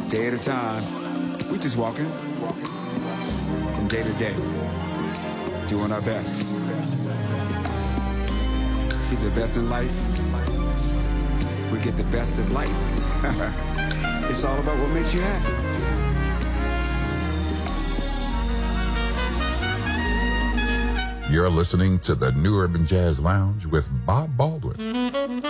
Day at a time. We just walking from day to day, doing our best. See, the best in life, we get the best of life. It's all about what makes you happy. You're listening to the New Urban Jazz Lounge with Bob Baldwin.